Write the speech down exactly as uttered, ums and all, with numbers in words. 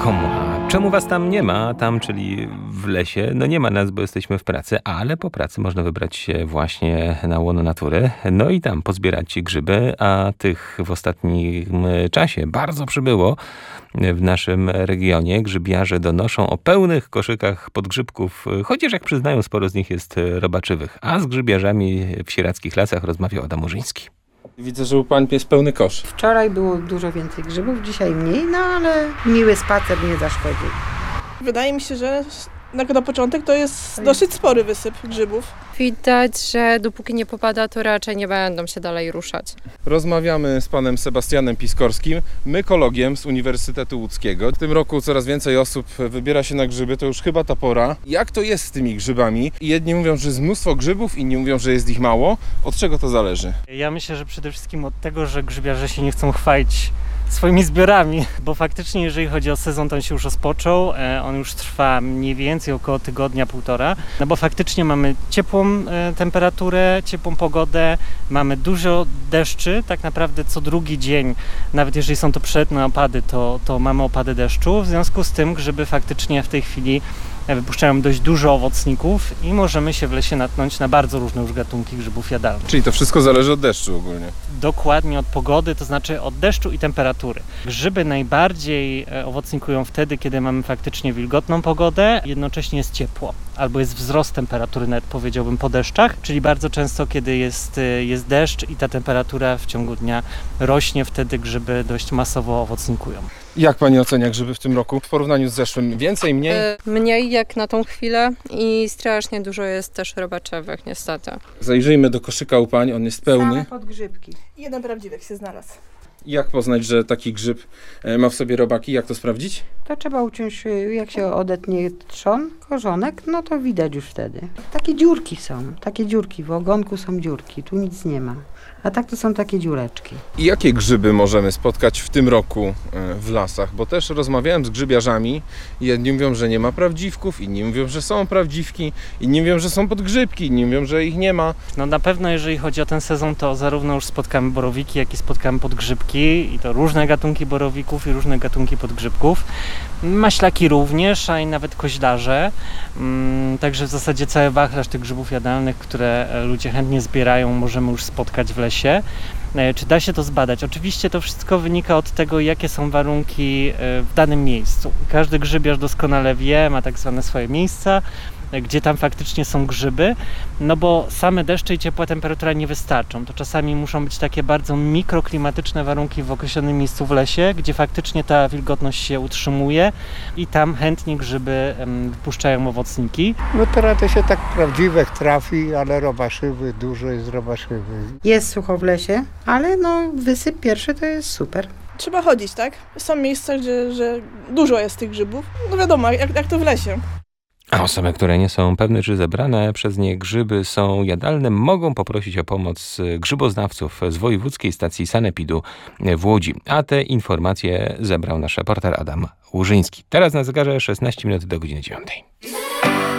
Bajką. A czemu was tam nie ma? Tam, czyli w lesie. No nie ma nas, bo jesteśmy w pracy, ale po pracy można wybrać się właśnie na łono natury. No i tam pozbierać grzyby, a tych w ostatnim czasie bardzo przybyło w naszym regionie. Grzybiarze donoszą o pełnych koszykach podgrzybków, chociaż jak przyznają, sporo z nich jest robaczywych. A z grzybiarzami w sieradskich lasach rozmawiał Adam Murzyński. Widzę, że u pań jest pełny kosz. Wczoraj było dużo więcej grzybów, dzisiaj mniej, no ale miły spacer nie zaszkodził. Wydaje mi się, że na, na początek to jest dosyć spory wysyp grzybów. Widać, że dopóki nie popada, to raczej nie będą się dalej ruszać. Rozmawiamy z panem Sebastianem Piskorskim, mykologiem z Uniwersytetu Łódzkiego. W tym roku coraz więcej osób wybiera się na grzyby, to już chyba ta pora. Jak to jest z tymi grzybami? Jedni mówią, że jest mnóstwo grzybów, inni mówią, że jest ich mało. Od czego to zależy? Ja myślę, że przede wszystkim od tego, że grzybiarze się nie chcą chwalić swoimi zbiorami, bo faktycznie jeżeli chodzi o sezon, to on się już rozpoczął, on już trwa mniej więcej około tygodnia, półtora, no bo faktycznie mamy ciepłą temperaturę, ciepłą pogodę, mamy dużo deszczy, tak naprawdę co drugi dzień, nawet jeżeli są to przelotne opady, to, to mamy opady deszczu, w związku z tym grzyby faktycznie w tej chwili wypuszczają dość dużo owocników i możemy się w lesie natknąć na bardzo różne już gatunki grzybów jadalnych. Czyli to wszystko zależy od deszczu ogólnie? Dokładnie od pogody, to znaczy od deszczu i temperatury. Grzyby najbardziej owocnikują wtedy, kiedy mamy faktycznie wilgotną pogodę, jednocześnie jest ciepło, albo jest wzrost temperatury, nawet powiedziałbym po deszczach, czyli bardzo często, kiedy jest, jest deszcz i ta temperatura w ciągu dnia rośnie, wtedy grzyby dość masowo owocnikują. Jak pani ocenia grzyby w tym roku w porównaniu z zeszłym? Więcej, mniej? E, mniej jak na tą chwilę i strasznie dużo jest też robaczewych, niestety. Zajrzyjmy do koszyka u pań, on jest pełny. Same podgrzybki. Jeden prawdziwek się znalazł. Jak poznać, że taki grzyb ma w sobie robaki? Jak to sprawdzić? To trzeba uciąć, jak się odetnie trzon, korzonek, no to widać już wtedy. Takie dziurki są, takie dziurki, w ogonku są dziurki, tu nic nie ma. A tak to są takie dziureczki. I jakie grzyby możemy spotkać w tym roku w lasach? Bo też rozmawiałem z grzybiarzami. Jedni mówią, że nie ma prawdziwków, inni mówią, że są prawdziwki, inni mówią, że są podgrzybki, inni mówią, że ich nie ma. No na pewno jeżeli chodzi o ten sezon, to zarówno już spotkamy borowiki, jak i spotkamy podgrzybki i to różne gatunki borowików i różne gatunki podgrzybków. Maślaki również, a i nawet koźlarze. Także w zasadzie cały wachlarz tych grzybów jadalnych, które ludzie chętnie zbierają, możemy już spotkać w lesie. Czy da się to zbadać? Oczywiście to wszystko wynika od tego, jakie są warunki w danym miejscu. Każdy grzybiarz doskonale wie, ma tak zwane swoje miejsca, gdzie tam faktycznie są grzyby, no bo same deszcze i ciepła temperatura nie wystarczą. To czasami muszą być takie bardzo mikroklimatyczne warunki w określonym miejscu w lesie, gdzie faktycznie ta wilgotność się utrzymuje i tam chętnie grzyby wypuszczają owocniki. No teraz to się tak prawdziwych trafi, ale robaszywy, dużo jest robaszywy. Jest sucho w lesie, ale no wysyp pierwszy to jest super. Trzeba chodzić, tak? Są miejsca, gdzie że dużo jest tych grzybów. No wiadomo, jak, jak to w lesie. A osoby, które nie są pewne, czy zebrane przez nie grzyby są jadalne, mogą poprosić o pomoc grzyboznawców z Wojewódzkiej Stacji Sanepidu w Łodzi. A te informacje zebrał nasz reporter Adam Łużyński. Teraz na zegarze szesnaście minut do godziny dziewiątej.